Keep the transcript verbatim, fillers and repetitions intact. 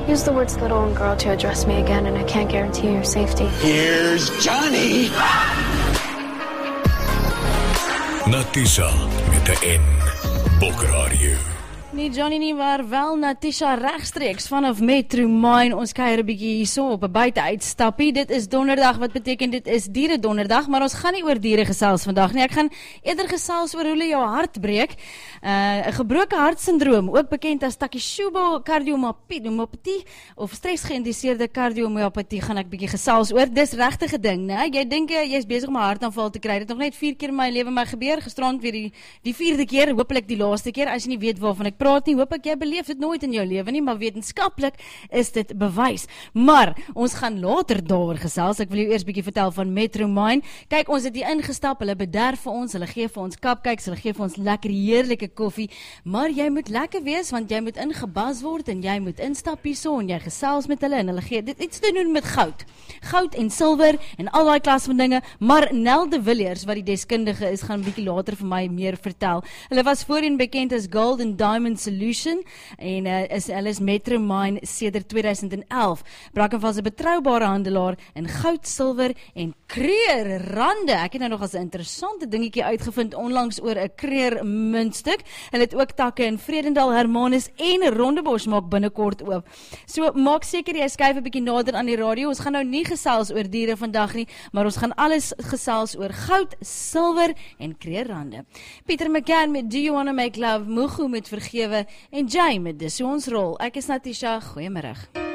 Use the words little and girl to address me again, and I can't guarantee your safety. Here's Johnny! Natisha met 'n N. Bokradio. Nie Johnny nie, maar wel Natisha regstreeks vanaf Metro Mine. Ons kuier 'n bietjie hierso op 'n buiteuitstappie. Dit is donderdag, wat beteken dit is diere donderdag, maar ons gaan nie oor diere gesels vandag nie. Ek gaan eerder gesels oor hoe hulle jou hart breek. 'n uh, gebroke hartsindroom, ook bekend as Takeshubo kardiomyopatie of stresgeïnduseerde kardiomyopatie, gaan ek bietjie gesels oor. Dis regtig 'n ding, né? Jy dink jy's besig om 'n hartaanval te kry. Dit het nog net vier keer in my lewe my gebeur. Gisterand weer die die vierde keer, hopelik die laaste keer. As jy nie weet waarvan ek praat nie, hoop ek jy beleef dit nooit in jou lewe nie, maar wetenskaplik is dit bewys. Maar ons gaan later daaroor gesels. Ek wil jou eers bietjie vertel van Metro Mine. Kyk, ons het hier ingestap, hulle bederf vir ons, hulle gee vir ons cupcakes, hulle gee vir ons lekker heerlike koffie, maar jy moet lekker wees, want jy moet ingebas word en jy moet instap hierso en jy gesels met hulle en hulle gee dit iets te doen met goud. Goud en silwer en al daai klas van dinge, maar Nel de Villiers, wat die deskundige is, gaan 'n bietjie later vir my meer vertel. Hulle was voorheen bekend as Gold and Diamond Solution en uh, is, hulle is Metro Mine sedert tweeduisend elf. Brackenfell is 'n betroubare handelaar in goud, silwer en kreerrande. Ek het nou nog as 'n interessante dingetjie uitgevind onlangs oor 'n kreer muntstuk. Hulle het ook takke in Vredendal, Hermanus en Rondebosch maak binnekort oop. So maak seker jy skuif 'n bietjie nader aan die radio. Ons gaan nou nie gesels oor diere vandag nie, maar ons gaan alles gesels oor goud, silwer en kreerrande. Pieter McCann met Do You Wanna Make Love, Mugu met Vergewe en Jay met Dis Hoe Ons Rol. Ek is Natisha, goeiemiddag.